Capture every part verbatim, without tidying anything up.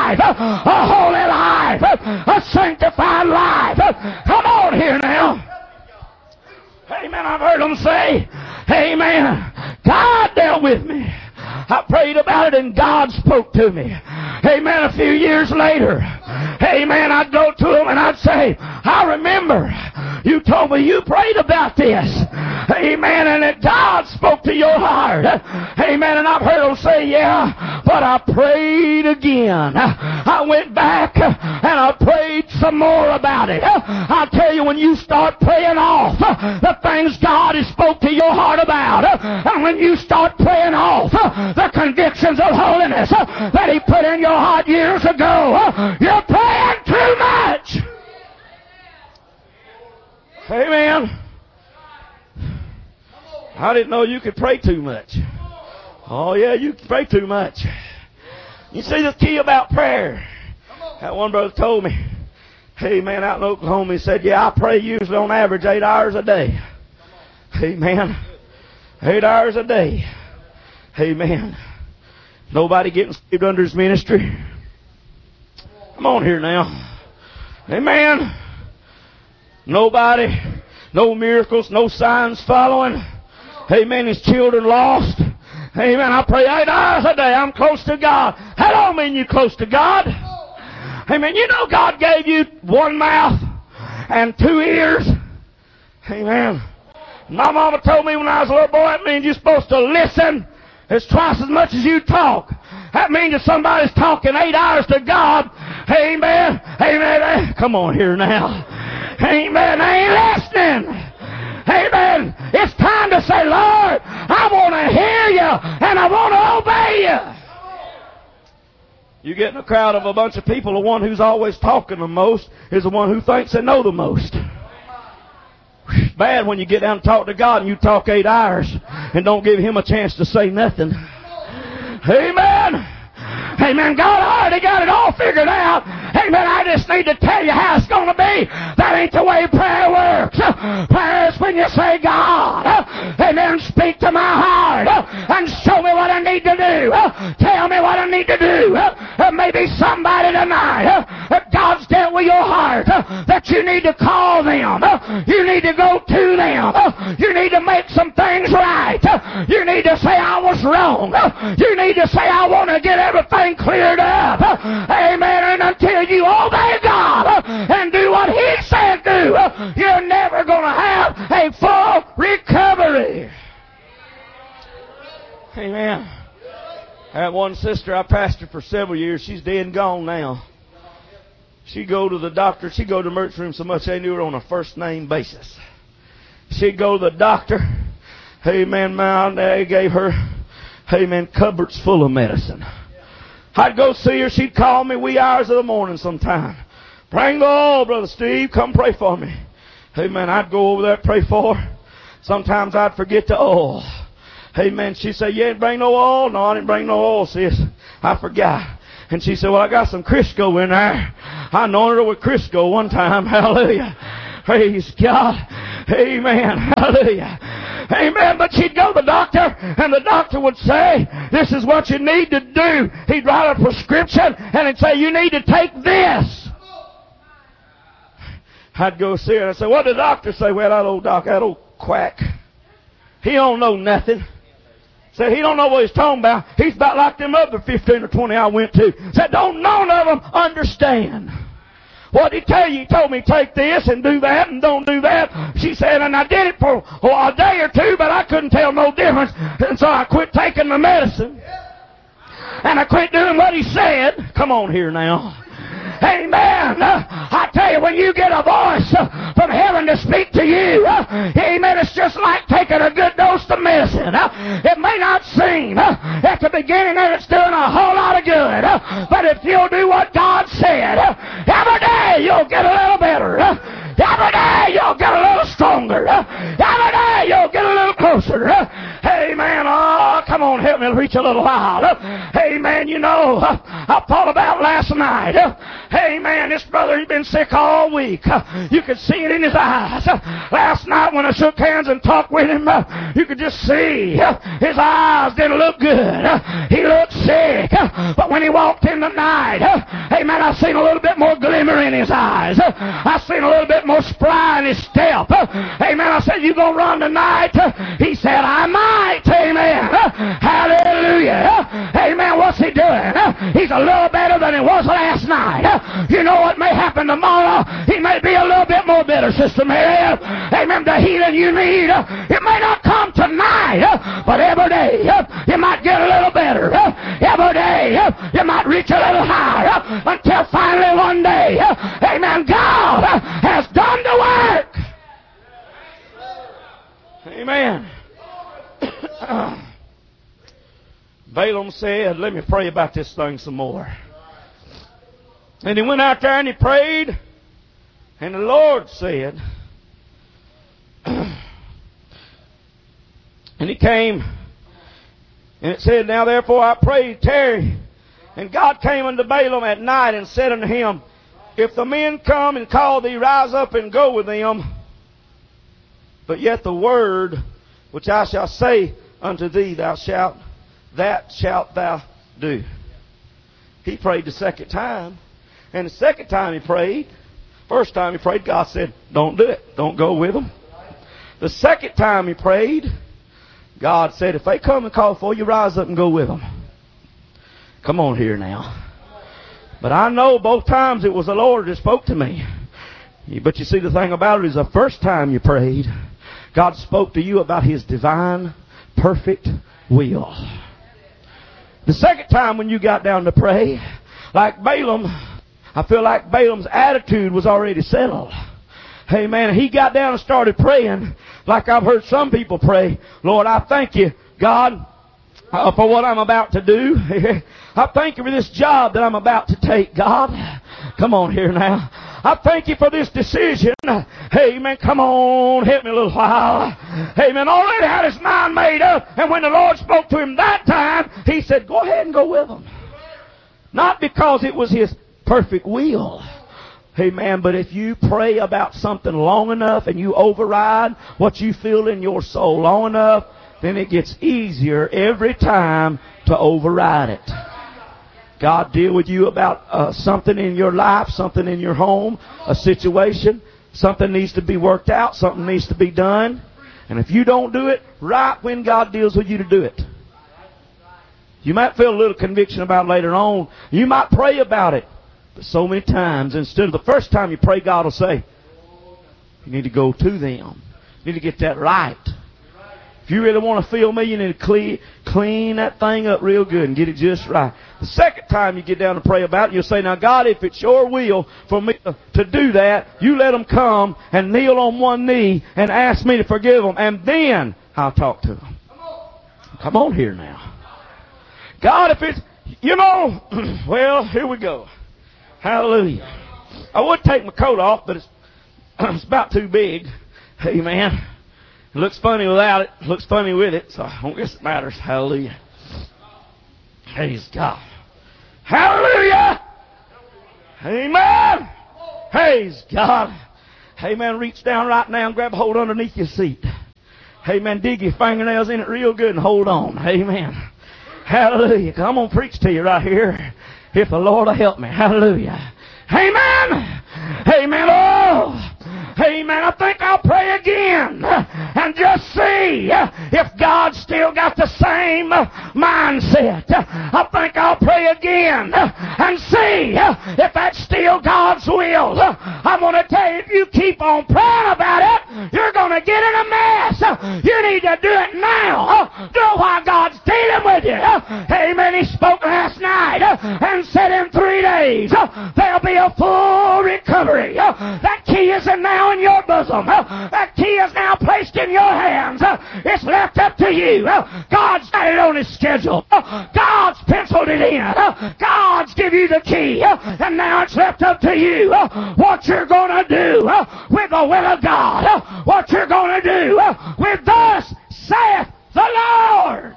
life, a holy life, a sanctified life. Come on here now. Amen. I've heard them say, amen, God dealt with me. I prayed about it and God spoke to me. Amen. A few years later, amen, I'd go to him and I'd say, I remember you told me you prayed about this. Amen. And that God spoke to your heart. Amen. And I've heard them say, yeah, but I prayed again. I went back and I prayed some more about it. I tell you, when you start praying off the things God has spoke to your heart about, and when you start praying off the convictions of holiness that He put in your heart years ago, you're praying too much. Amen. I didn't know you could pray too much. Oh yeah, you can pray too much. You see the key about prayer. That one brother told me, hey man, out in Oklahoma, he said, yeah, I pray usually on average eight hours a day. Amen. Eight hours a day. Amen. Nobody getting saved under his ministry. Come on here now. Amen. Nobody, no miracles, no signs following. Amen. His children lost. Amen. I pray eight hours a day. I'm close to God. That don't mean you're close to God. Amen. You know God gave you one mouth and two ears. Amen. My mama told me when I was a little boy, that means you're supposed to listen as twice as much as you talk. That means if somebody's talking eight hours to God, amen, amen, come on here now. Amen, they ain't listening. Amen. It's time to say, Lord, I want to hear you and I want to obey you. You get in a crowd of a bunch of people, the one who's always talking the most is the one who thinks they know the most. Bad when you get down and talk to God and you talk eight hours and don't give Him a chance to say nothing. Amen. Amen. God already got it all figured out. Amen. I just need to tell you how it's going to be. That ain't the way prayer works. Prayer is when you say, God, amen, speak to my heart and show me what I need to do. Tell me what I need to do. There may be somebody tonight that God's dealt with your heart that you need to call them. You need to go to them. You need to make some things right. You need to say, I was wrong. You need to say, I want to get everything cleared up. Amen. And until you obey God and do what He said do, you're never going to have a full recovery. Amen. I had one sister I pastored for several years. She's dead and gone now. She'd go to the doctor. She'd go to the emergency room so much they knew her on a first name basis. She'd go to the doctor. Amen, man. They gave her, amen, cupboards full of medicine. I'd go see her. She'd call me wee hours of the morning sometime. Bring the oil, Brother Steve. Come pray for me. Amen. I'd go over there and pray for her. Sometimes I'd forget the oil. Amen. She'd say, you didn't bring no oil? No, I didn't bring no oil, sis. I forgot. And she said, well, I got some Crisco in there. I anointed her with Crisco one time. Hallelujah. Praise God. Amen. Hallelujah. Amen. But she'd go to the doctor, and the doctor would say, this is what you need to do. He'd write a prescription, and he'd say, you need to take this. I'd go see her, and I'd say, what did the doctor say? Well, that old doc, that old quack, he don't know nothing. Said, he don't know what he's talking about. He's about like them other fifteen or twenty I went to. Said, don't none of them understand. What did he tell you? He told me take this and do that and don't do that. She said, and I did it for oh, a day or two, but I couldn't tell no difference. And so I quit taking the medicine. And I quit doing what he said. Come on here now. Amen. I tell you, when you get a voice from heaven to speak to you, amen, it's just like taking a good dose of medicine. It may not seem at the beginning that it's doing a whole lot of good, but if you'll do what God said, every day you'll get a little better. Every day you'll get a little stronger. Every day you'll get a little closer. Amen. Oh, come on, help me reach a little while. Amen. You know, I thought about last night. Amen. This brother, he's been sick all week. You could see it in his eyes. Last night when I shook hands and talked with him, you could just see his eyes didn't look good. He looked sick. But when he walked in tonight, amen, I seen a little bit more glimmer in his eyes. I seen a little bit more spry in his step. Amen. I said, you gonna run tonight? He said, I might. Amen. Hallelujah. Amen. What's he doing? He's a little better than he was last night. You know what may happen tomorrow? He may be a little bit more better, Sister Mary. Amen. The healing you need, it may not come tonight, but every day you might get a little better. Every day you might reach a little higher until finally one day, amen, God has done the work. Amen. Balaam said, let me pray about this thing some more. And he went out there and he prayed. And the Lord said, and he came, and it said, now therefore I pray, tarry. And God came unto Balaam at night and said unto him, if the men come and call thee, rise up and go with them. But yet the word which I shall say unto thee, thou shalt, that shalt thou do. He prayed the second time. And the second time he prayed, first time he prayed, God said, don't do it. Don't go with them. The second time he prayed, God said, if they come and call for you, rise up and go with them. Come on here now. But I know both times it was the Lord that spoke to me. But you see, the thing about it is the first time you prayed, God spoke to you about His divine, perfect will. The second time when you got down to pray, like Balaam, I feel like Balaam's attitude was already settled. Hey man, he got down and started praying like I've heard some people pray. Lord, I thank you, God, uh, for what I'm about to do. I thank you for this job that I'm about to take, God. Come on here now. I thank you for this decision. Hey, man, come on, help me a little while. Hey, man, already had his mind made up. And when the Lord spoke to him that time, he said, go ahead and go with him. Not because it was his perfect will. Hey, man, but if you pray about something long enough and you override what you feel in your soul long enough, then it gets easier every time to override it. God deal with you about uh, something in your life, something in your home, a situation, something needs to be worked out, something needs to be done. And if you don't do it right when God deals with you to do it, you might feel a little conviction about it later on. You might pray about it. But so many times, instead of the first time you pray, God will say, you need to go to them. You need to get that right. If you really want to feel me, you need to clean, clean that thing up real good and get it just right. The second time you get down to pray about it, you'll say, now God, if it's your will for me to, to do that, you let them come and kneel on one knee and ask me to forgive them, and then I'll talk to them. Come on here now. God, if it's, you know, well, here we go. Hallelujah. I would take my coat off, but it's, it's about too big. Amen. It looks funny without it. It looks funny with it, so I don't guess it matters. Hallelujah. Praise God. Hallelujah. Amen. Praise God. Amen. Reach down right now and grab a hold underneath your seat. Amen. Dig your fingernails in it real good and hold on. Amen. Hallelujah. I'm going to preach to you right here. If the Lord will help me. Hallelujah. Amen. Amen. Oh. Amen. I think I'll pray again and just see if God's still got the same mindset. I think I'll pray again and see if that's still God's will. I'm going to tell you, if you keep on praying about it, you're going to get in a mess. You need to do it now. Do it while God's dealing with you. Amen. He spoke last night and said in three days there'll be a full recovery. That key is in now in your bosom. That key is now placed in your hands. It's left up to you. God's got it on His schedule. God's penciled it in. God's give you the key. And now it's left up to you what you're going to do with the will of God. What you're going to do with thus saith the the Lord.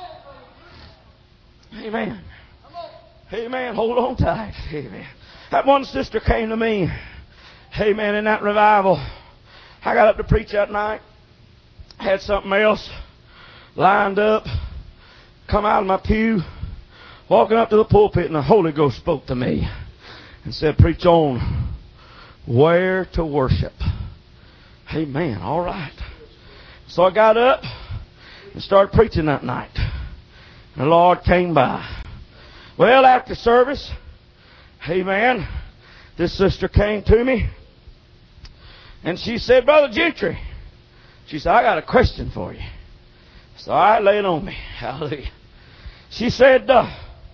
Amen. Amen. Hold on tight. Amen. That one sister came to me. Amen. In that revival. I got up to preach that night. Had something else lined up. Come out of my pew. Walking up to the pulpit, and the Holy Ghost spoke to me and said, preach on where to worship. Amen. All right. So I got up and started preaching that night. And the Lord came by. Well, after service, amen, this sister came to me. And she said, Brother Gentry, she said, I got a question for you. So all right, lay it on me. Hallelujah. She said, uh,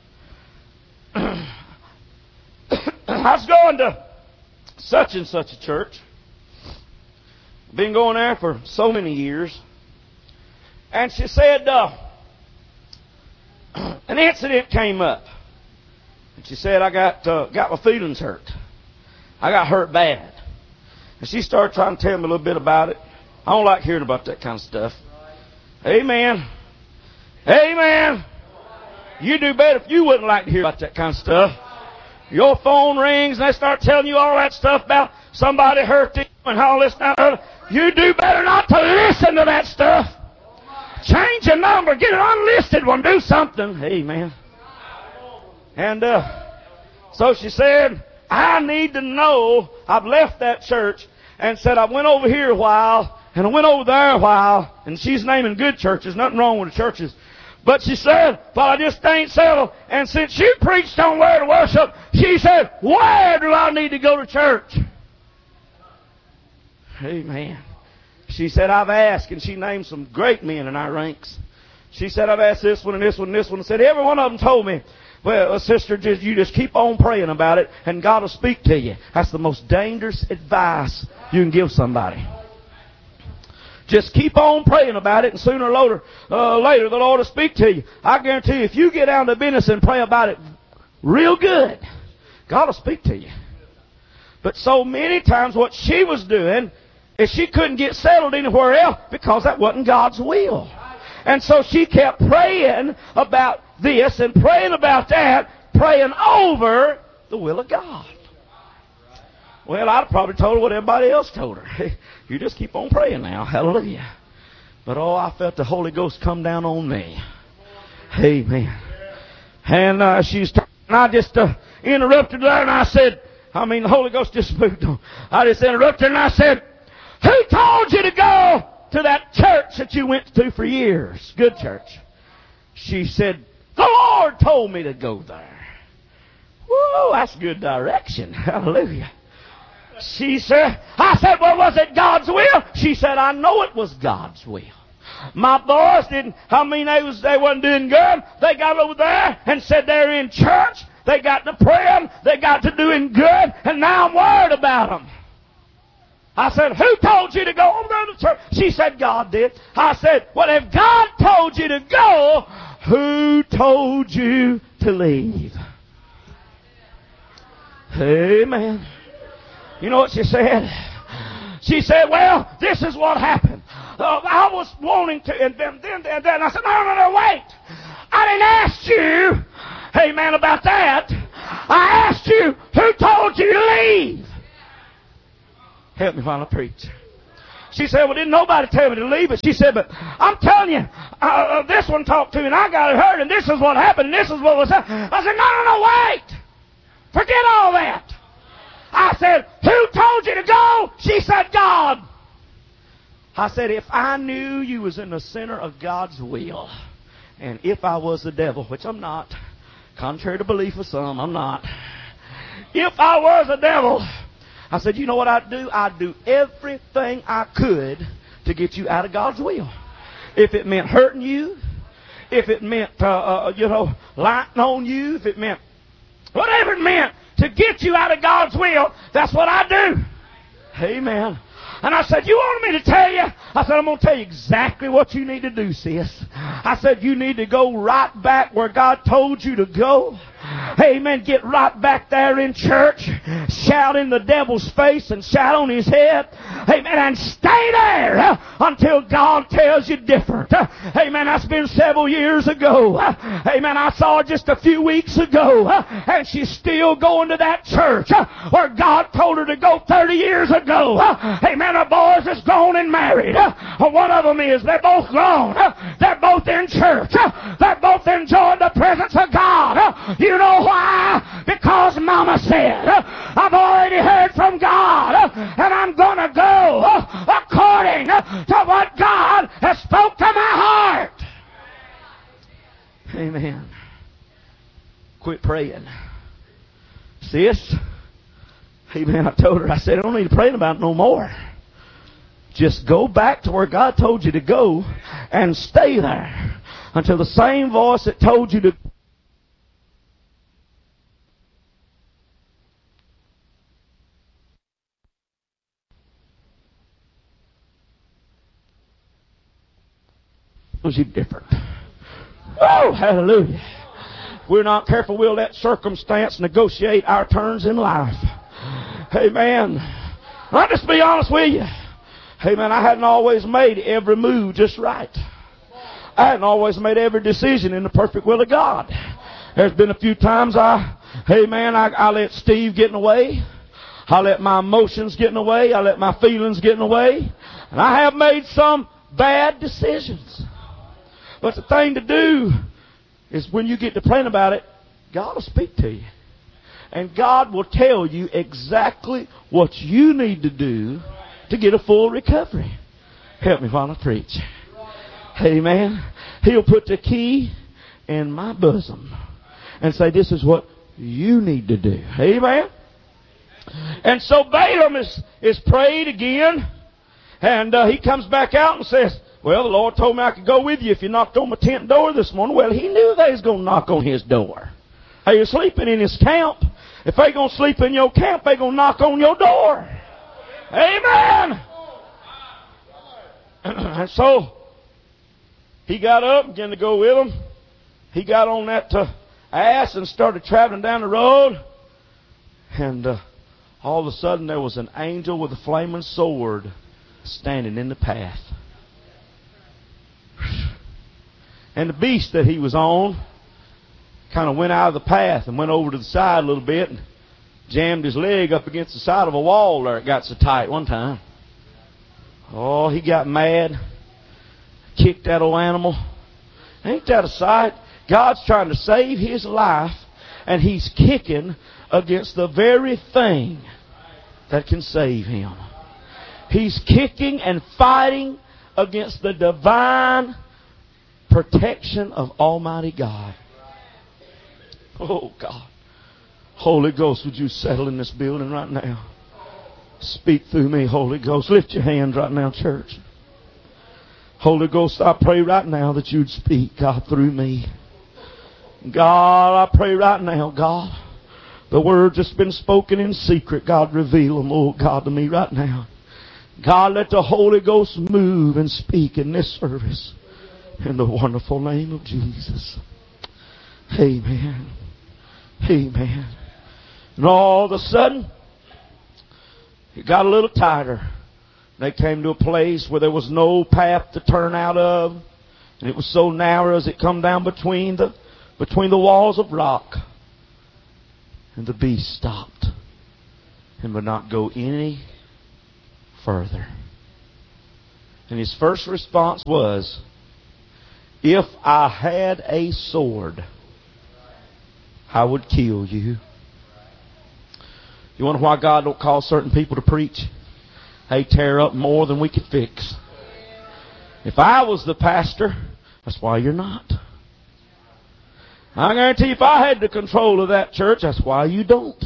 I was going to such and such a church. Been going there for so many years. And she said, uh, an incident came up. And she said, I got uh, got my feelings hurt. I got hurt bad. And she started trying to tell me a little bit about it. I don't like hearing about that kind of stuff. Amen. Amen. You do better if you wouldn't like to hear about that kind of stuff. Your phone rings and they start telling you all that stuff about somebody hurt you and all this and that. You do better not to listen to that stuff. Change your number. Get an unlisted one. Do something. Amen. And uh, so she said, I need to know. I've left that church and said I went over here a while and I went over there a while. And she's naming good churches. Nothing wrong with the churches. But she said, but I just ain't settled. And since you preached on where to worship, she said, where do I need to go to church? Amen. She said, I've asked, and she named some great men in our ranks. She said, I've asked this one and this one and this one. And said, every one of them told me, well, sister, just you just keep on praying about it, and God will speak to you. That's the most dangerous advice you can give somebody. Just keep on praying about it, and sooner or later, uh, later the Lord will speak to you. I guarantee you, if you get down to business and pray about it real good, God will speak to you. But so many times what she was doing is she couldn't get settled anywhere else because that wasn't God's will. And so she kept praying about this and praying about that, praying over the will of God. Well, I'd probably told her what everybody else told her. Hey, you just keep on praying now. Hallelujah. But oh, I felt the Holy Ghost come down on me. Amen. And uh, she's talking, and I just uh, interrupted her, and I said, I mean, the Holy Ghost just moved on. I just interrupted her, and I said, who told you to go to that church that you went to for years? Good church. She said, the Lord told me to go there. Whoa, that's good direction. Hallelujah. She said, I said, well, was it God's will? She said, I know it was God's will. My boys didn't, I mean, they, was, they wasn't doing good. They got over there and said they're in church. They got to praying. They got to doing good. And now I'm worried about them. I said, who told you to go over there to church? She said, God did. I said, well, if God told you to go, who told you to leave? Amen. You know what she said? She said, well, this is what happened. Uh, I was wanting to, and then, then, and then I said, no, no, no, wait. I didn't ask you, amen, about that. I asked you, who told you to leave? Help me while I preach. She said, well, didn't nobody tell me to leave? But she said, but I'm telling you, uh, uh, this one talked to me, and I got it heard, and this is what happened, and this is what was happening. I said, no, no, no, wait. Forget all that. I said, who told you to go? She said, God. I said, if I knew you was in the center of God's will, and if I was the devil, which I'm not, contrary to belief of some, I'm not. If I was the devil, I said, you know what I'd do? I'd do everything I could to get you out of God's will. If it meant hurting you, if it meant, uh, uh, you know, lighting on you, if it meant whatever it meant to get you out of God's will, that's what I do. Amen. And I said, you wanted me to tell you? I said, I'm going to tell you exactly what you need to do, sis. I said, you need to go right back where God told you to go. Amen. Get right back there in church. shout in the devil's face and shout on his head. Amen. And stay there uh, until God tells you different. Uh, amen. That's been several years ago. Uh, amen. I saw her just a few weeks ago, uh, and she's still going to that church uh, where God told her to go thirty years ago. Uh, amen. Her boys is grown and married. Uh, one of them is. They're both grown. Uh, they're both in church. Uh, they're both enjoying the presence of God. Uh, you know why? Because Mama said, uh, I've already heard from God, uh, and I'm going to go uh, according uh, to what God has spoke to my heart. Amen. Quit praying. Sis, amen, I told her, I said, I don't need to pray about it no more. Just go back to where God told you to go and stay there until the same voice that told you to was you different. Oh, hallelujah. If we're not careful, we'll let circumstance negotiate our turns in life. Amen. I'll just be honest with you. Amen. I hadn't always made every move just right. I hadn't always made every decision in the perfect will of God. There's been a few times I, amen, I, I let Steve get in the way. I let my emotions get in the way. I let my feelings get in the way. And I have made some bad decisions. But the thing to do is when you get to praying about it, God will speak to you. And God will tell you exactly what you need to do to get a full recovery. Help me while I preach. Amen. He'll put the key in my bosom and say, this is what you need to do. Amen. And so Balaam is, is prayed again. And uh, he comes back out and says, well, the Lord told me I could go with you if you knocked on my tent door this morning. Well, he knew they was going to knock on his door. Hey, you're sleeping in his camp. If they going to sleep in your camp, they going to knock on your door. Amen. And so he got up and began to go with them. He got on that uh, ass and started traveling down the road. And uh, all of a sudden there was an angel with a flaming sword standing in the path. And the beast that he was on kind of went out of the path and went over to the side a little bit and jammed his leg up against the side of a wall there. It got so tight one time. Oh, he got mad. Kicked that old animal. Ain't that a sight? God's trying to save his life, and he's kicking against the very thing that can save him. He's kicking and fighting against the divine protection of Almighty God. Oh, God. Holy Ghost, would you settle in this building right now? Speak through me, Holy Ghost. Lift your hands right now, church. Holy Ghost, I pray right now that you'd speak, God, through me. God, I pray right now, God, the words that's been spoken in secret, God, reveal them, oh God, to me right now. God, let the Holy Ghost move and speak in this service. In the wonderful name of Jesus. Amen. Amen. And all of a sudden, it got a little tighter. They came to a place where there was no path to turn out of. And it was so narrow as it come down between the, between the walls of rock. And the beast stopped and would not go any further. And his first response was, if I had a sword, I would kill you. You wonder why God don't call certain people to preach? They tear up more than we could fix. If I was the pastor, that's why you're not. I guarantee you, if I had the control of that church, that's why you don't.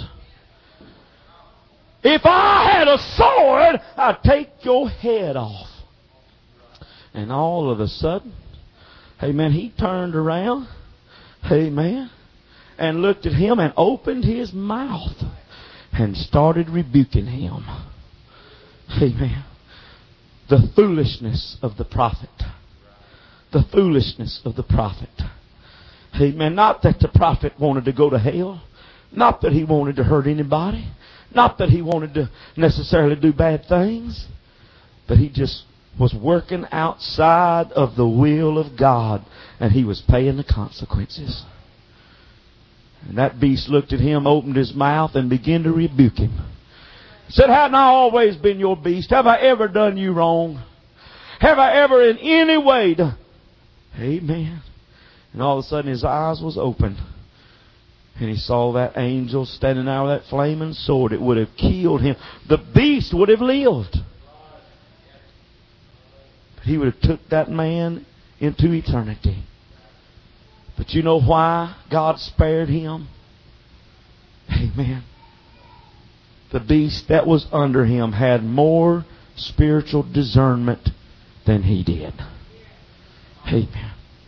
If I had a sword, I'd take your head off. And all of a sudden, amen, he turned around, amen, and looked at him and opened his mouth and started rebuking him. Amen. The foolishness of the prophet. The foolishness of the prophet. Amen. Not that the prophet wanted to go to hell. Not that he wanted to hurt anybody. Not that he wanted to necessarily do bad things, but he just was working outside of the will of God, and he was paying the consequences. And that beast looked at him, opened his mouth, and began to rebuke him. He said, "Haven't I always been your beast? Have I ever done you wrong? Have I ever in any way done..." Amen. And all of a sudden his eyes was opened. And he saw that angel standing there with that flaming sword. It would have killed him. The beast would have lived. But he would have took that man into eternity. But you know why God spared him? Amen. The beast that was under him had more spiritual discernment than he did. Amen.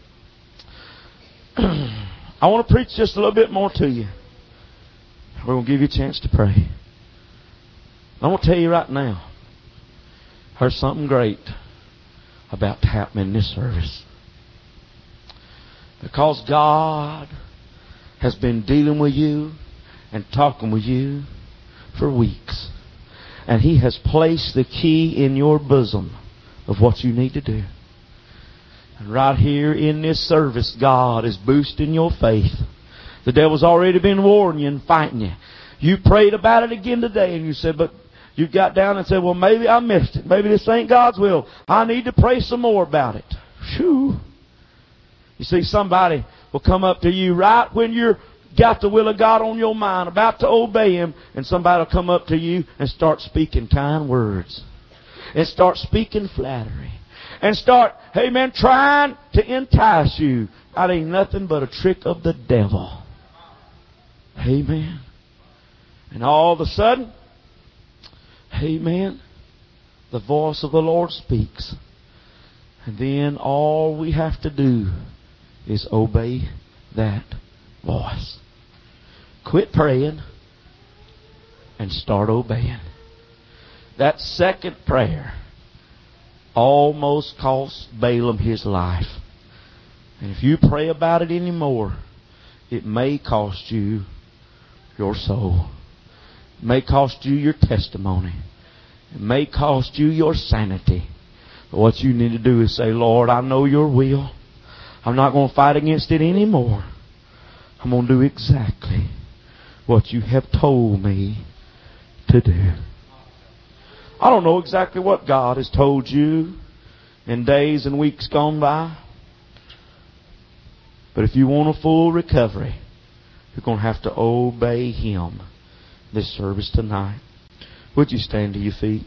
I want to preach just a little bit more to you. We're going to give you a chance to pray. I want to tell you right now, there's something great about to happen in this service. Because God has been dealing with you and talking with you for weeks. And He has placed the key in your bosom of what you need to do. And right here in this service, God is boosting your faith. The devil's already been warning you and fighting you. You prayed about it again today, and you said, but you got down and said, well, maybe I missed it. Maybe this ain't God's will. I need to pray some more about it. Phew. You see, somebody will come up to you right when you're got the will of God on your mind, about to obey Him, and somebody will come up to you and start speaking kind words. And start speaking flattery. And start, amen, trying to entice you. That ain't nothing but a trick of the devil. Amen. And all of a sudden, amen, the voice of the Lord speaks. And then all we have to do is obey that voice. Quit praying and start obeying. That second prayer almost cost Balaam his life. And if you pray about it anymore, it may cost you your soul. It may cost you your testimony. It may cost you your sanity. But what you need to do is say, Lord, I know your will. I'm not going to fight against it anymore. I'm going to do exactly what you have told me to do. I don't know exactly what God has told you in days and weeks gone by. But if you want a full recovery, you're going to have to obey Him this service tonight. Would you stand to your feet?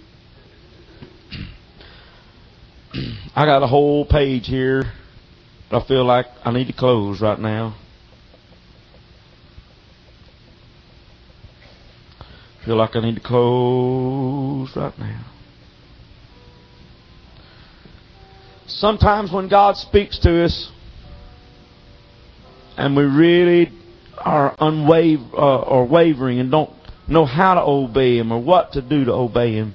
I got a whole page here, but I feel like I need to close right now. I feel like I need to close right now. Sometimes when God speaks to us and we really are unwaver uh, or wavering and don't know how to obey Him or what to do to obey Him,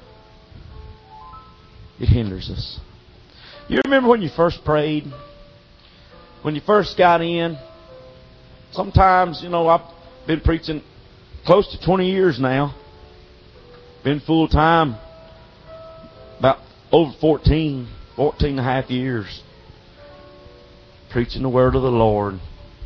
it hinders us. You remember when you first prayed? When you first got in? Sometimes, you know, I've been preaching close to twenty years now. Been full time about over fourteen, fourteen and a half years. Preaching the word of the Lord.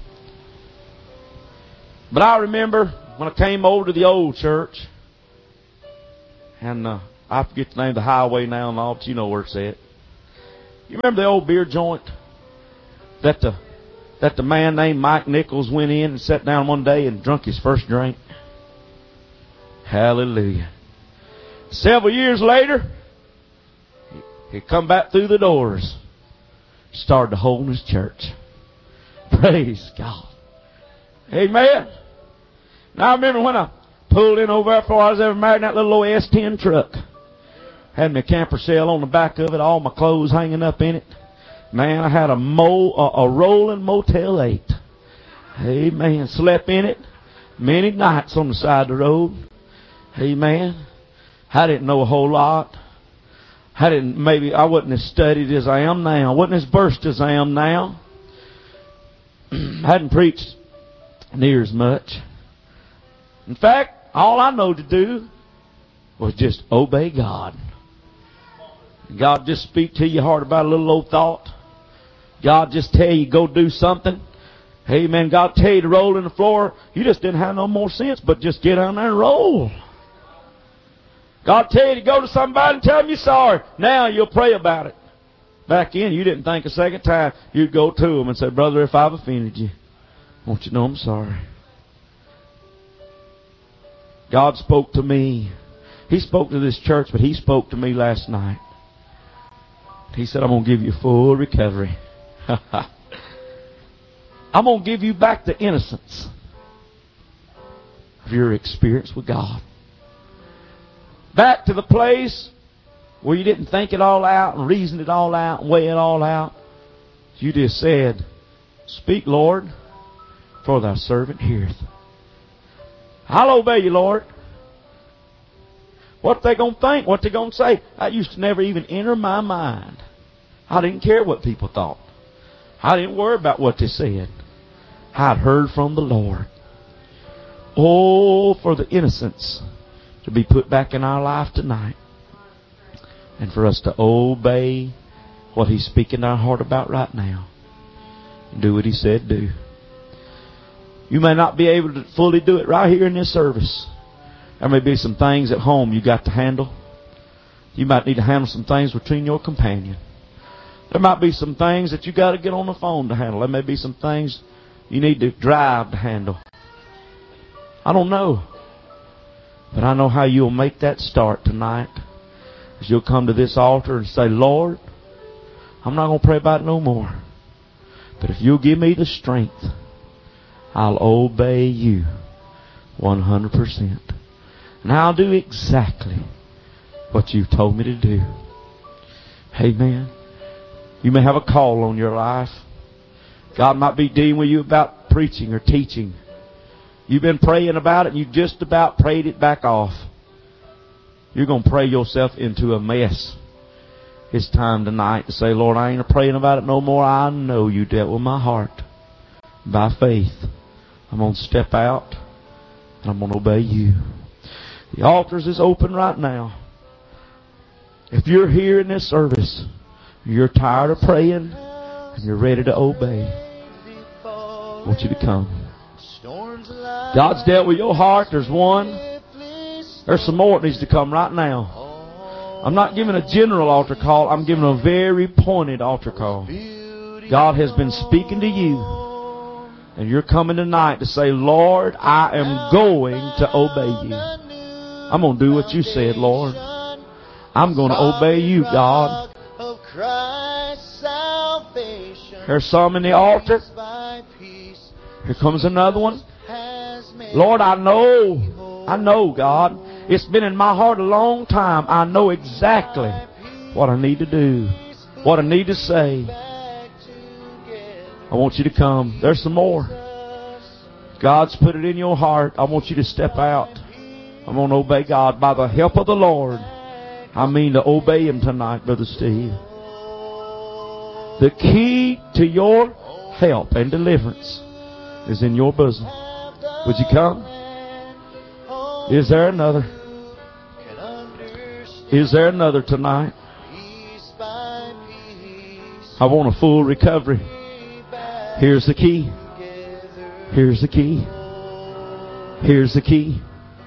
But I remember when I came over to the old church, and uh, I forget the name of the highway now and all, but you know where it's at. You remember the old beer joint that the that the man named Mike Nichols went in and sat down one day and drunk his first drink? Hallelujah. Several years later, he come back through the doors, started to hold his church. Praise God. Amen. Now I remember when I pulled in over there before I was ever married in that little old S ten truck. Had my camper shell on the back of it, all my clothes hanging up in it. Man, I had a mo a, a rolling Motel eight. Amen. Slept in it many nights on the side of the road. Amen. I didn't know a whole lot. I didn't, maybe I wasn't as studied as I am now. I wasn't as versed as I am now. I hadn't preached near as much. In fact, All I know to do was just obey God. God just speak to your heart about a little old thought. God just tell you go do something. Amen. God tell you to roll in the floor. You just didn't have no more sense but just get on there and roll. God tell you to go to somebody and tell them you're sorry. Now you'll pray about it. Back in, you didn't think a second time. You'd go to them and say, brother, if I've offended you, I want you to know I'm sorry. God spoke to me. He spoke to this church, but He spoke to me last night. He said, I'm going to give you full recovery. I'm going to give you back the innocence of your experience with God. Back to the place where you didn't think it all out and reason it all out and weigh it all out. You just said, speak, Lord, for thy servant heareth. I'll obey you, Lord. What they going to think? What they going to say? That used to never even enter my mind. I didn't care what people thought. I didn't worry about what they said. I'd heard from the Lord. Oh, for the innocence to be put back in our life tonight. And for us to obey what He's speaking to our heart about right now. And do what He said do. You may not be able to fully do it right here in this service. There may be some things at home you got to handle. You might need to handle some things between your companion. There might be some things that you got to get on the phone to handle. There may be some things you need to drive to handle. I don't know. But I know how you'll make that start tonight. As you'll come to this altar and say, Lord, I'm not going to pray about it no more. But if you'll give me the strength, I'll obey you one hundred percent. And I'll do exactly what you've told me to do. Amen. You may have a call on your life. God might be dealing with you about preaching or teaching. You've been praying about it and you just about prayed it back off. You're going to pray yourself into a mess. It's time tonight to say, Lord, I ain't praying about it no more. I know you dealt with my heart. By faith, I'm going to step out and I'm going to obey you. The altars is open right now. If you're here in this service, you're tired of praying and you're ready to obey, I want you to come. God's dealt with your heart. There's one. There's some more that needs to come right now. I'm not giving a general altar call. I'm giving a very pointed altar call. God has been speaking to you. And you're coming tonight to say, Lord, I am going to obey you. I'm going to do what you said, Lord. I'm going to obey you, God. There's some in the altar. Here comes another one. Lord, I know, I know, God. It's been in my heart a long time. I know exactly what I need to do, what I need to say. I want you to come. There's some more. God's put it in your heart. I want you to step out. I'm going to obey God by the help of the Lord. I mean to obey Him tonight, Brother Steve. The key to your help and deliverance is in your bosom. Would you come? Is there another? Is there another tonight? I want a full recovery. Here's the key. Here's the key. Here's the key.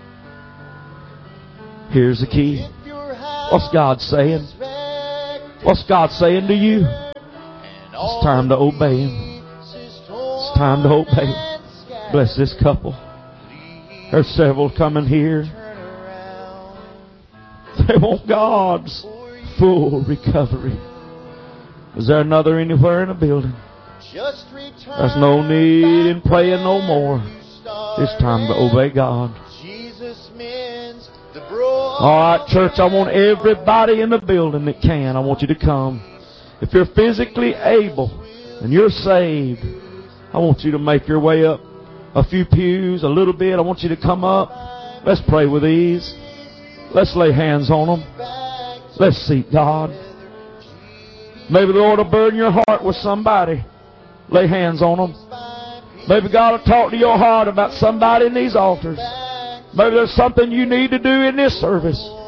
Here's the key. What's God saying? What's God saying to you? It's time to obey Him. It's time to obey Him. Bless this couple. There's several coming here. They want God's full recovery. Is there another anywhere in the building? There's no need in praying no more. It's time to obey God. Alright, church, I want everybody in the building that can. I want you to come. If you're physically able and you're saved, I want you to make your way up a few pews, a little bit. I want you to come up. Let's pray with these. Let's lay hands on them. Let's seek God. Maybe the Lord will burden your heart with somebody. Lay hands on them. Maybe God will talk to your heart about somebody in these altars. Maybe there's something you need to do in this service.